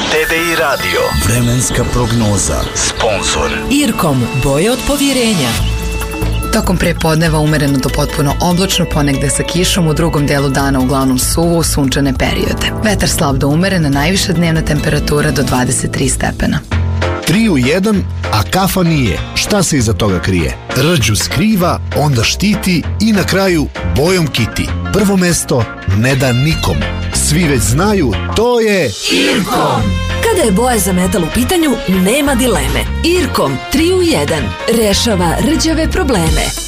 TDI Radio. Vremenska prognoza. Sponzor Irkom, boje od povjerenja. Tokom prepodneva umereno do potpuno oblačno, ponegde sa kišom, u drugom delu dana uglavnom suvo, u sunčane periode. Vetar slab do umerena, najviša dnevna temperatura do 23 stepena. 3 u 1, a kafa nije. Šta se iza toga krije? Rđu skriva, onda štiti i na kraju bojom kiti. Prvo mesto ne da nikom. Svi već znaju, to je Irkom. Kada je boja za metal u pitanju, nema dileme. Irkom 3 u 1 rešava rđave probleme.